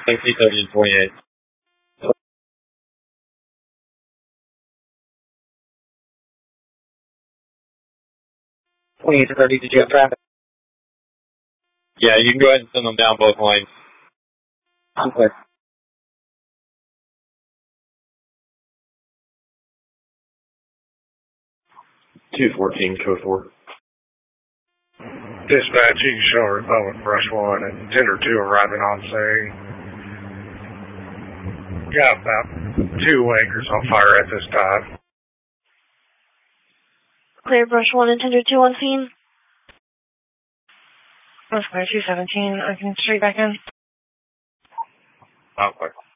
60, 30, and 28. 28 to 30, did you have traffic? Yeah, you can go ahead and send them down both lanes. I'm clear. 214, code 4. Dispatch, you can show a Republic Brush 1 and Tender 2 arriving on scene. Got about 2 Wakers on fire at this time. Clear Brush 1 and Tender 2 on scene. That's clear, 217. I can straight back in. I'm clear.